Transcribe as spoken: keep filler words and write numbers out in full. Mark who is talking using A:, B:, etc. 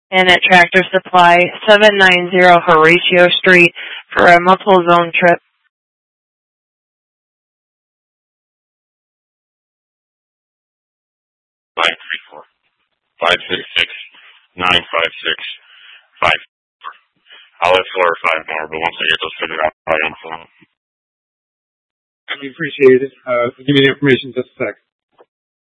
A: and at Tractor Supply, seven ninety Horatio Street, for a multiple zone trip.
B: nine three four, five six six, nine five six, five four. I'll have four or five more, but once I get those figured out, I'll phone.
C: We appreciate it. Uh, give me the information in just a sec.